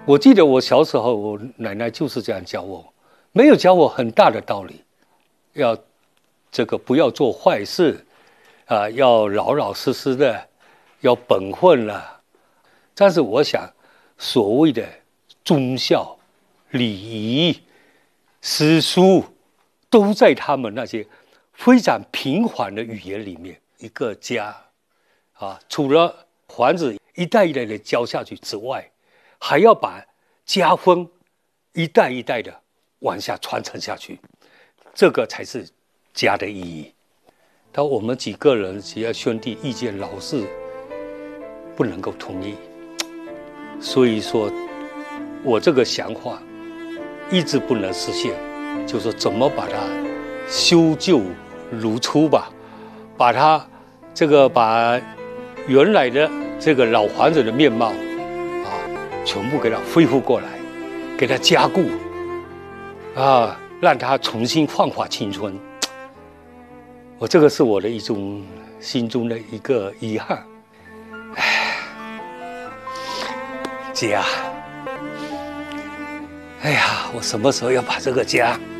我记得我小时候，我奶奶就是这样教我，没有教我很大的道理，要这个不要做坏事，要老老实实的，要本分了。但是我想，所谓的忠孝、礼仪、诗书，都在他们那些非常平缓的语言里面。一个家，除了房子一代一代的教下去之外，还要把家风一代一代的往下传承下去，这个才是家的意义。但我们几个人几个兄弟意见老是不能够统一，所以说我这个想法一直不能实现，就是说怎么把它修旧如初吧，把它把原来的这个老房子的面貌全部给它恢复过来，给它加固让它重新焕发青春。这个是我的一种心中的一个遗憾。家，哎呀，我什么时候要把这个家